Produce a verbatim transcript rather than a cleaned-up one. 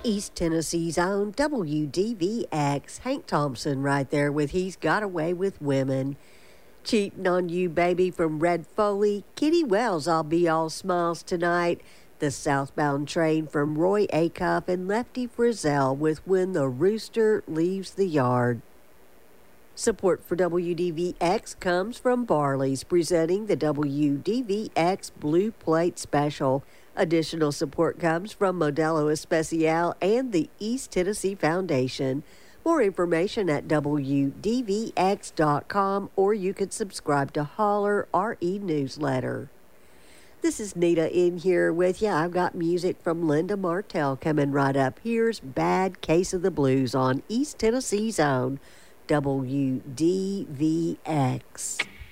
East Tennessee's own W D V X. Hank Thompson right there with He's Got Away with Women. Cheating on You Baby from Red Foley. Kitty Wells, I'll Be All Smiles Tonight. The Southbound Train from Roy Acuff and Lefty Frizzell with When the Rooster Leaves the Yard. Support for W D V X comes from Barley's, presenting the W D V X Blue Plate Special. Additional support comes from Modelo Especial and the East Tennessee Foundation. More information at W D V X dot com, or you can subscribe to Holler R E newsletter. This is Nita in here with you. I've got music from Linda Martell coming right up. Here's Bad Case of the Blues on East Tennessee's own W D V X.